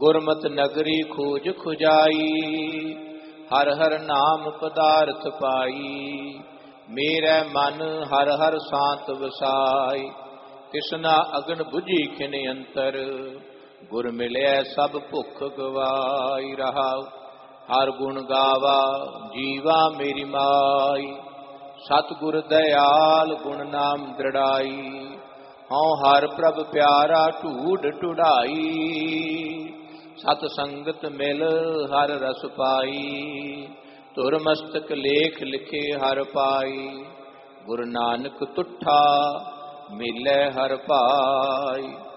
ਗੁਰਮਤਿ ਨਗਰੀ ਖੋਜ ਖੁਜਾਈ, ਹਰ ਹਰ ਨਾਮ ਪਦਾਰਥ ਪਾਈ। ਮੇਰੇ ਮਨ ਹਰ ਹਰ ਸਾਤ ਵਸਾਈ, ਤਿਸਨਾ ਅਗਨ ਬੁਝੀ ਖਿਨ ਅੰਤਰ। ਗੁਰ ਮਿਲਿਆ ਸਭ ਭੁੱਖ ਗਵਾਈ, ਰਹਾਉ ਹਰ ਗੁਣ ਗਾਵਾ ਜੀਵਾ ਮੇਰੀ ਮਾਈ। ਸਤਿਗੁਰ ਦਇਆਲ ਗੁਣ ਨਾਮ ਦ੍ਰਿੜਾਈ, ਹਉ ਹਰ ਪ੍ਰਭ ਪਿਆਰਾ ਢੂਢ ਢੁੜਾਈ। ਸਤ ਸੰਗਤ ਮਿਲ ਹਰ ਰਸ ਪਾਈ, ਧੁਰ ਮਸਤਕ ਲੇਖ ਲਿਖੇ ਹਰ ਪਾਈ। ਗੁਰੂ ਨਾਨਕ ਤੁਠਾ ਮਿਲੈ ਹਰ ਭਾਈ।